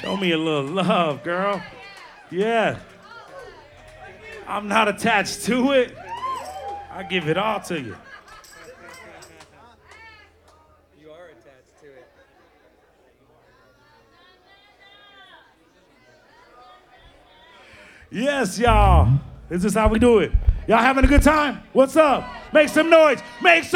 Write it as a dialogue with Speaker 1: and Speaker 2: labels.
Speaker 1: Show me a little love, girl. Yeah. I'm not attached to it. I give it all to you.
Speaker 2: You are attached to it.
Speaker 1: Yes, y'all. This is how we do it. Y'all having a good time? What's up? Make some noise. Make some